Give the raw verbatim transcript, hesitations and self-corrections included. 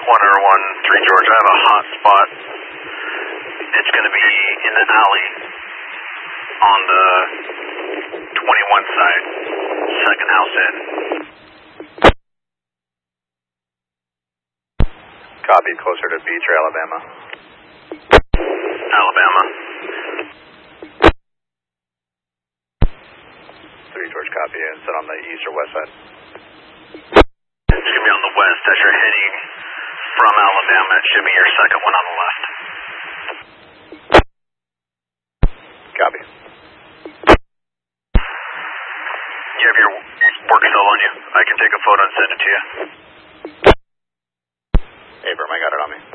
one oh one, three George, I have a hot spot. It's going to be in the alley on the twenty-one side, second house in. Copy, closer to Beach or Alabama? Alabama. three George, copy. Is it on the east or west side? It's going to be on the west as you're heading from Alabama. It should be your second one on the left. Copy. You have your work cell on you. I can take a photo and send it to you. Abram, I got it on me.